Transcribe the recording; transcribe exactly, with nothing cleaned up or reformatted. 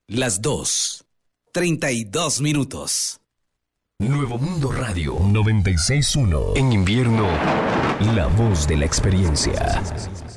Las dos, treinta y dos minutos. Nuevo Mundo Radio noventa y seis punto uno. En invierno, la voz de la experiencia.